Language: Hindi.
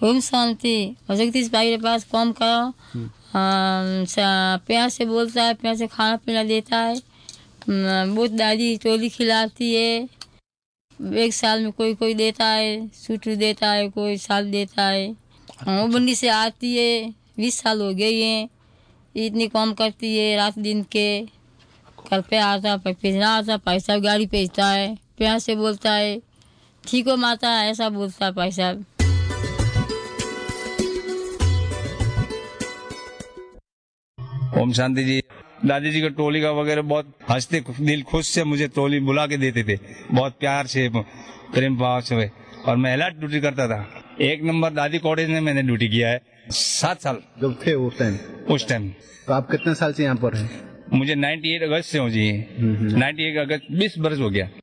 ओम शांति। जगदीश भाई के पास काम करो। प्यार से बोलता है, प्यार से खाना पीना देता है। बहुत दादी टोली खिलाती है। एक साल में कोई कोई देता है, सूट देता है, कोई साल देता है। वो बंदी से आती है, 20 साल हो गए हैं। इतनी काम करती है रात दिन के। कल पे आता, भेजना आता, पैसा गाड़ी भेजता है। प्यार से बोलता है, ठीक हो माता, ऐसा बोलता है पैसा। ओम शांति जी। दादी जी का टोली का वगैरह बहुत हंसते दिल खुश से मुझे टोली बुला के देते थे, बहुत प्यार से प्रेम भाव से। और मैं अलर्ट ड्यूटी करता था। 1 नंबर दादी कॉटेज में मैंने ड्यूटी किया है 7 साल जब थे उस टाइम। तो आप कितने साल से यहाँ पर हैं? मुझे 98 अगस्त से हो जी। 98 अगस्त 20 बरस हो गया।